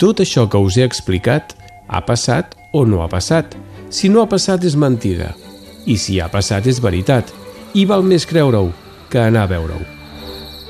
Tot això que us he explicat ha passat o no ha passat. Si no ha passat és mentida, i si ha passat és veritat, i val més creure-ho que anar a veure-ho.